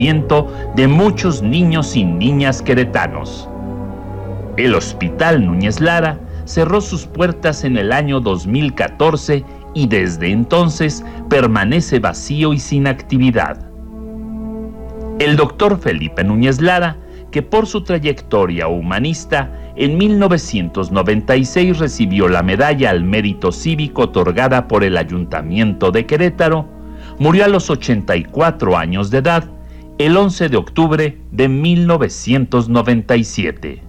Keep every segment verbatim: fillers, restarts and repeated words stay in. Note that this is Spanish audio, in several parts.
de muchos niños y niñas queretanos. El Hospital Núñez Lara cerró sus puertas en el año dos mil catorce y desde entonces permanece vacío y sin actividad. El doctor Felipe Núñez Lara, que por su trayectoria humanista, en mil novecientos noventa y seis recibió la medalla al mérito cívico otorgada por el Ayuntamiento de Querétaro, murió a los ochenta y cuatro años de edad, el once de octubre de mil novecientos noventa y siete.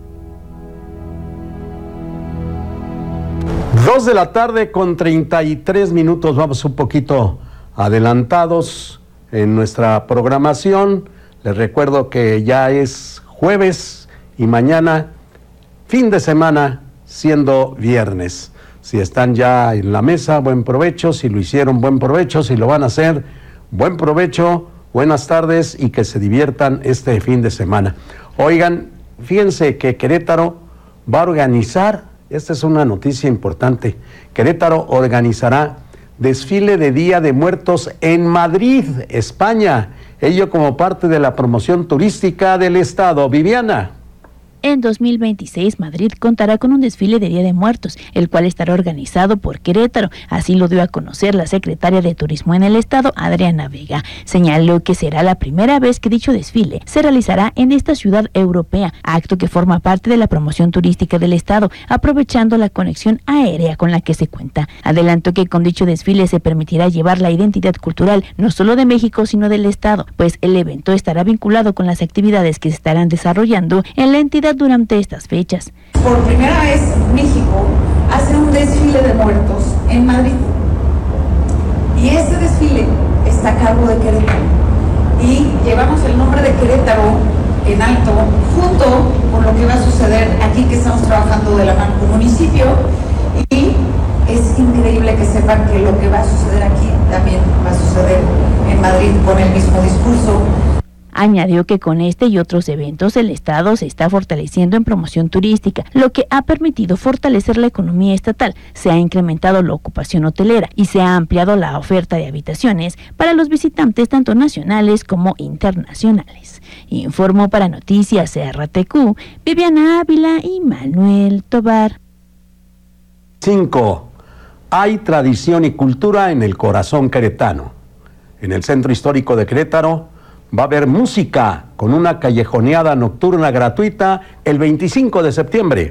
Dos de la tarde con treinta y tres minutos, vamos un poquito adelantados en nuestra programación. Les recuerdo que ya es jueves y mañana, fin de semana, siendo viernes. Si están ya en la mesa, buen provecho. Si lo hicieron, buen provecho. Si lo van a hacer, buen provecho. Buenas tardes y que se diviertan este fin de semana. Oigan, fíjense que Querétaro va a organizar, esta es una noticia importante, Querétaro organizará desfile de Día de Muertos en Madrid, España, ello como parte de la promoción turística del estado. Viviana. En dos mil veintiséis, Madrid contará con un desfile de Día de Muertos, el cual estará organizado por Querétaro. Así lo dio a conocer la secretaria de Turismo en el estado, Adriana Vega. Señaló que será la primera vez que dicho desfile se realizará en esta ciudad europea, acto que forma parte de la promoción turística del estado, aprovechando la conexión aérea con la que se cuenta. Adelantó que con dicho desfile se permitirá llevar la identidad cultural no solo de México, sino del estado, pues el evento estará vinculado con las actividades que se estarán desarrollando en la entidad durante estas fechas. Por primera vez México hace un desfile de muertos en Madrid y este desfile está a cargo de Querétaro y llevamos el nombre de Querétaro en alto junto con lo que va a suceder aquí, que estamos trabajando de la mano con municipio, y es increíble que sepan que lo que va a suceder aquí también va a suceder en Madrid con el mismo discurso. Añadió que con este y otros eventos el estado se está fortaleciendo en promoción turística, lo que ha permitido fortalecer la economía estatal, se ha incrementado la ocupación hotelera y se ha ampliado la oferta de habitaciones para los visitantes tanto nacionales como internacionales. Informó para Noticias R T Q, Viviana Ávila y Manuel Tobar. cinco. Hay tradición y cultura en el corazón queretano. En el Centro Histórico de Querétaro va a haber música con una callejoneada nocturna gratuita el veinticinco de septiembre.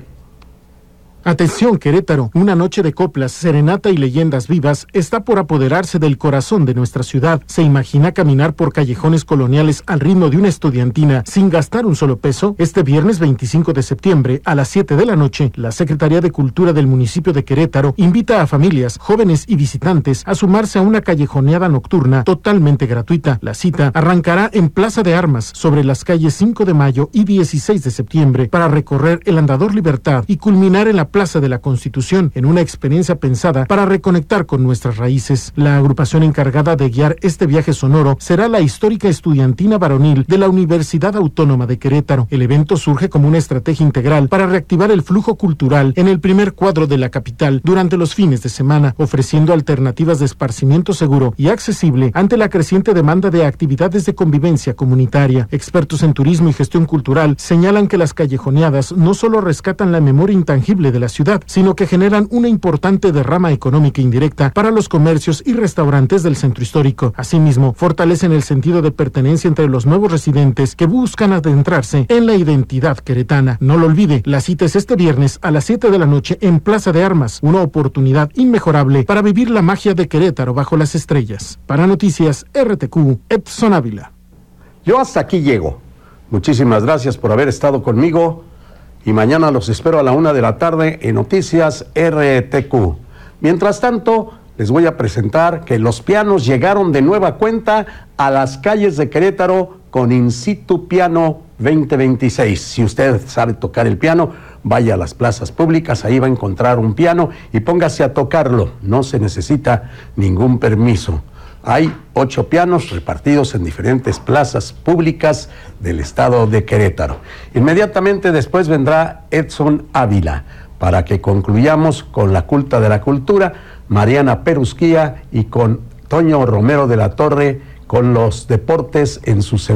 Atención Querétaro, una noche de coplas, serenata y leyendas vivas está por apoderarse del corazón de nuestra ciudad. ¿Se imagina caminar por callejones coloniales al ritmo de una estudiantina sin gastar un solo peso? Este viernes veinticinco de septiembre a las siete de la noche, la Secretaría de Cultura del municipio de Querétaro invita a familias, jóvenes y visitantes a sumarse a una callejoneada nocturna totalmente gratuita. La cita arrancará en Plaza de Armas sobre las calles cinco de mayo y dieciséis de septiembre para recorrer el Andador Libertad y culminar en la Plaza de la Constitución, en una experiencia pensada para reconectar con nuestras raíces. La agrupación encargada de guiar este viaje sonoro será la histórica estudiantina varonil de la Universidad Autónoma de Querétaro. El evento surge como una estrategia integral para reactivar el flujo cultural en el primer cuadro de la capital durante los fines de semana, ofreciendo alternativas de esparcimiento seguro y accesible ante la creciente demanda de actividades de convivencia comunitaria. Expertos en turismo y gestión cultural señalan que las callejoneadas no solo rescatan la memoria intangible de la ciudad, sino que generan una importante derrama económica indirecta para los comercios y restaurantes del centro histórico. Asimismo, fortalecen el sentido de pertenencia entre los nuevos residentes que buscan adentrarse en la identidad queretana. No lo olvide, la cita es este viernes a las siete de la noche en Plaza de Armas, una oportunidad inmejorable para vivir la magia de Querétaro bajo las estrellas. Para Noticias R T Q, Edson Ávila. Yo hasta aquí llego. Muchísimas gracias por haber estado conmigo. Y mañana los espero a la una de la tarde en Noticias R T Q. Mientras tanto, les voy a presentar que los pianos llegaron de nueva cuenta a las calles de Querétaro con In Situ Piano veinte veintiséis. Si usted sabe tocar el piano, vaya a las plazas públicas, ahí va a encontrar un piano y póngase a tocarlo. No se necesita ningún permiso. Hay ocho pianos repartidos en diferentes plazas públicas del estado de Querétaro. Inmediatamente después vendrá Edson Ávila para que concluyamos con la culta de la cultura, Mariana Perusquía, y con Toño Romero de la Torre, con los deportes en su